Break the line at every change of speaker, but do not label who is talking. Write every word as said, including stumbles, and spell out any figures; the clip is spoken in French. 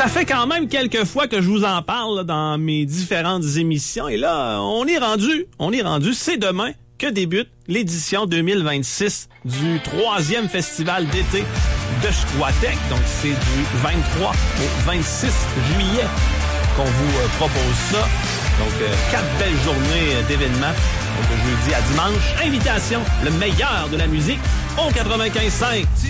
Ça fait quand même quelques fois que je vous en parle là, dans mes différentes émissions. Et là, on est rendu, on est rendu, c'est demain que débute l'édition deux mille vingt-six du troisième festival d'été de Squatec. Donc, c'est du vingt-trois au vingt-six juillet qu'on vous euh, propose ça. Donc, euh, quatre belles journées euh, d'événements. Donc, jeudi à dimanche. Invitation, le meilleur de la musique au quatre-vingt-quinze cinq.